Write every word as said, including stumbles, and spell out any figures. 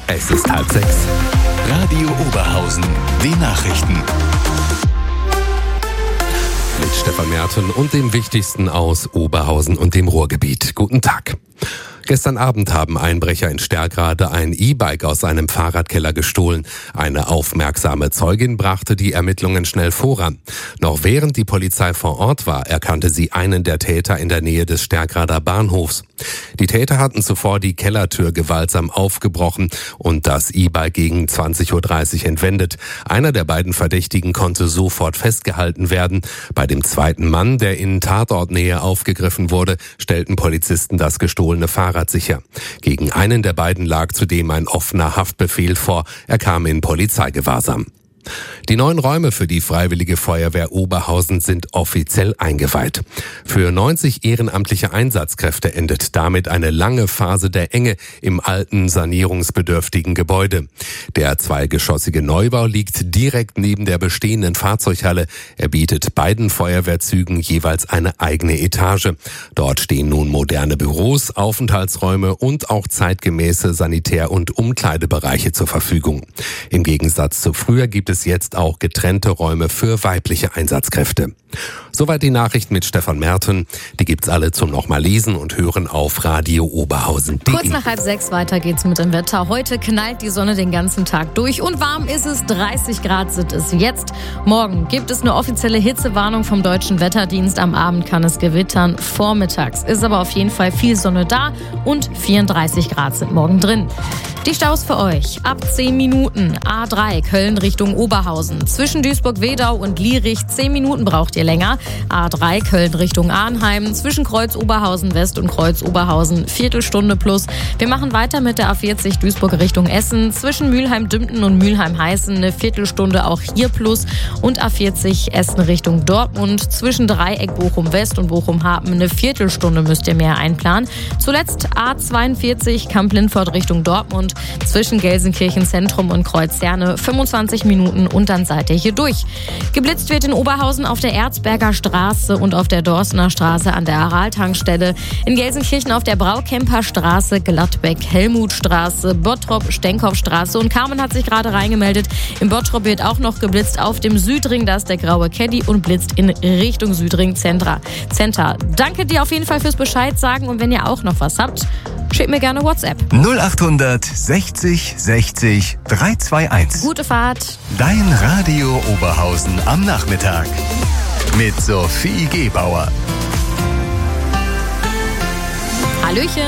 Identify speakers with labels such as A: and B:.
A: Es ist halb sechs.
B: Radio Oberhausen, die Nachrichten.
A: Mit Stefan Merten und dem Wichtigsten aus Oberhausen und dem Ruhrgebiet. Guten Tag. Gestern Abend haben Einbrecher in Sterkrade ein E-Bike aus seinem Fahrradkeller gestohlen. Eine aufmerksame Zeugin brachte die Ermittlungen schnell voran. Noch während die Polizei vor Ort war, erkannte sie einen der Täter in der Nähe des Sterkrader Bahnhofs. Die Täter hatten zuvor die Kellertür gewaltsam aufgebrochen und das E-Bike gegen zwanzig Uhr dreißig entwendet. Einer der beiden Verdächtigen konnte sofort festgehalten werden. Bei dem zweiten Mann, der in Tatortnähe aufgegriffen wurde, stellten Polizisten das gestohlene Fahrrad sicher. Gegen einen der beiden lag zudem ein offener Haftbefehl vor. Er kam in Polizeigewahrsam. Die neuen Räume für die Freiwillige Feuerwehr Oberhausen sind offiziell eingeweiht. Für neunzig ehrenamtliche Einsatzkräfte endet damit eine lange Phase der Enge im alten, sanierungsbedürftigen Gebäude. Der zweigeschossige Neubau liegt direkt neben der bestehenden Fahrzeughalle. Er bietet beiden Feuerwehrzügen jeweils eine eigene Etage. Dort stehen nun moderne Büros, Aufenthaltsräume und auch zeitgemäße Sanitär- und Umkleidebereiche zur Verfügung. Im Gegensatz zu früher gibt es jetzt auch getrennte Räume für weibliche Einsatzkräfte. Soweit die Nachricht mit Stefan Merten. Die gibt's alle zum nochmal lesen und hören auf Radio Oberhausen punkt de.
C: Kurz nach halb sechs weiter geht's mit dem Wetter. Heute knallt die Sonne den ganzen Tag durch und warm ist es. dreißig Grad sind es jetzt. Morgen gibt es eine offizielle Hitzewarnung vom Deutschen Wetterdienst. Am Abend kann es gewittern. Vormittags ist aber auf jeden Fall viel Sonne da und vierunddreißig Grad sind morgen drin. Die Staus für euch. Ab zehn Minuten. A drei Köln Richtung Oberhausen. Zwischen Duisburg-Wedau und Lierich zehn Minuten braucht ihr länger. A drei Köln Richtung Arnheim. Zwischen Kreuz Oberhausen West und Kreuz Oberhausen Viertelstunde plus. Wir machen weiter mit der A vierzig Duisburg Richtung Essen. Zwischen Mülheim-Dümpten und Mülheim-Heißen eine Viertelstunde auch hier plus. Und A vierzig Essen Richtung Dortmund. Zwischen Dreieck Bochum West und Bochum-Hapen eine Viertelstunde müsst ihr mehr einplanen. Zuletzt A zweiundvierzig Kamp-Lindfort Richtung Dortmund. Zwischen Gelsenkirchen Zentrum und Kreuzherne fünfundzwanzig Minuten und dann seid ihr hier durch. Geblitzt wird in Oberhausen auf der Erzberger Straße und auf der Dorstener Straße an der Aral-Tankstelle. In Gelsenkirchen auf der Braukemper Straße, Gladbeck, Helmutstraße, Bottrop, Stenkopfstraße und Carmen hat sich gerade reingemeldet. Im Bottrop wird auch noch geblitzt auf dem Südring, da ist der graue Caddy und blitzt in Richtung Südring Center. Center. Danke dir auf jeden Fall fürs Bescheid sagen und wenn ihr auch noch was habt, schickt mir gerne WhatsApp.
B: null achthundert sechzig sechzig dreihundertzweiundundzwanzig.
C: Gute Fahrt.
B: Dein Radio Oberhausen am Nachmittag. Mit Sophie Gebauer.
C: Hallöchen.